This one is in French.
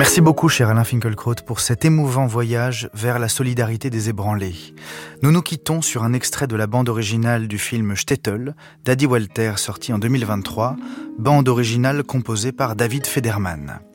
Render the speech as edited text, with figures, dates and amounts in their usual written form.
Merci beaucoup, cher Alain Finkielkraut, pour cet émouvant voyage vers la solidarité des ébranlés. Nous nous quittons sur un extrait de la bande originale du film Shtetl, d'Adi Walter, sorti en 2023, bande originale composée par David Federman.